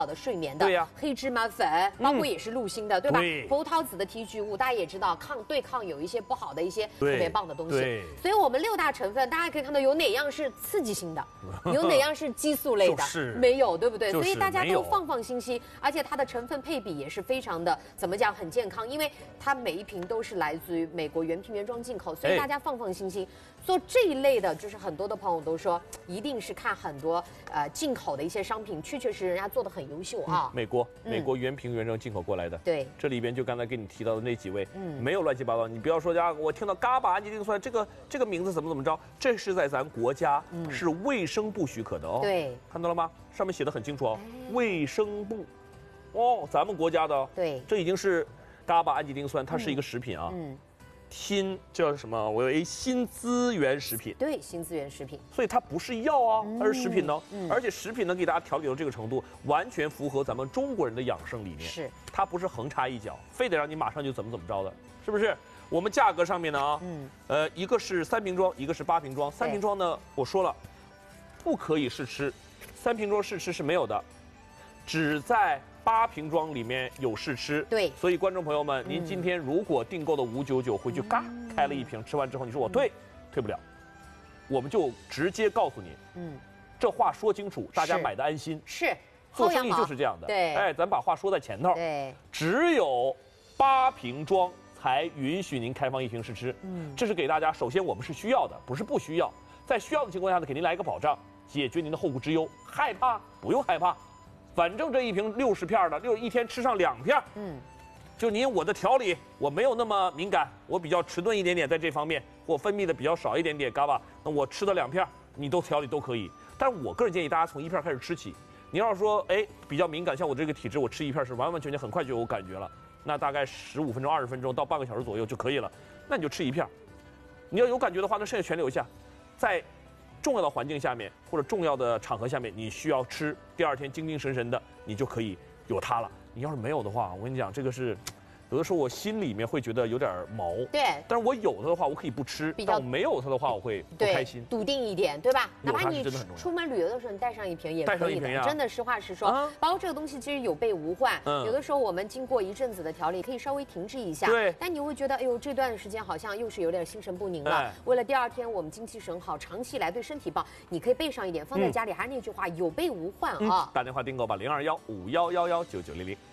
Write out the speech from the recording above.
好的睡眠的， 对呀， 黑芝麻粉，包括也是露心的，对吧？ 对， 葡萄籽的提取物，大家也知道对抗有一些不好的一些特别棒的东西。 对， 所以我们6大成分，大家可以看到有哪样是刺激性的，有哪样是激素类的，没有，对不对？所以大家都放心心，而且它的成分配比也是非常的，怎么讲，很健康，因为它每一瓶都是来自于美国原瓶原装进口，所以大家放心心。做这一类的，就是很多的朋友都说，一定是看很多进口的一些商品，确实人家做的很优秀啊。 美国原瓶原装进口过来的， 对， 这里边就刚才给你提到的那几位，没有乱七八糟。你不要说呀，我听到伽马氨基丁酸这个名字怎么着，这是在咱国家是卫生部许可的哦。对，看到了吗？上面写的很清楚哦，卫生部，哦，咱们国家的哦。对，这已经是伽马氨基丁酸，它是一个食品啊。新叫什么？我有新资源食品。对，新资源食品。所以它不是药啊，它是食品呢。而且食品能给大家调理到这个程度，完全符合咱们中国人的养生理念。是，它不是横插一脚，非得让你马上就怎么着的，是不是？我们价格上面呢啊，一个是3瓶装，一个是8瓶装。3瓶装呢，我说了，不可以试吃，3瓶装试吃是没有的，只在8瓶装里面有试吃，对，所以观众朋友们，您今天如果订购的599回去嘎开了1瓶，吃完之后你说我退不了，我们就直接告诉你，这话说清楚，大家买的安心。是，做生意就是这样的，对，哎，咱把话说在前头，对，只有8瓶装才允许您开放1瓶试吃，这是给大家，首先我们是需要的，不是不需要，在需要的情况下呢，给您来一个保障，解决您的后顾之忧，害怕不用害怕。反正这1瓶60片的，1天吃上2片，就您我的调理，我没有那么敏感，我比较迟钝一点点在这方面，或分泌的比较少一点点，嘎巴，那我吃的2片，你都调理都可以。但是我个人建议大家从1片开始吃起。你要是说，哎，比较敏感，像我这个体质，我吃1片是完完全全很快就有感觉了，那大概15分钟、20分钟到半个小时左右就可以了。那你就吃1片。你要有感觉的话，那剩下全留下，在重要的环境下面或者重要的场合下面，你需要吃，第2天精精神神的，你就可以有它了。你要是没有的话，我跟你讲，这个是有的时候我心里面会觉得有点毛。对。但是我有它的话，我可以不吃；但我没有它的话，我会不开心。笃定一点，对吧？哪怕你出门旅游的时候，你带上1瓶也可以的。真的，实话实说，包括这个东西其实有备无患。有的时候我们经过一阵子的调理，可以稍微停滞一下。对。但你会觉得，哎呦，这段时间好像又是有点心神不宁了。为了第2天我们精气神好，长期以来对身体棒，你可以备上一点，放在家里。还是那句话，有备无患啊。打电话订购吧，0215111990。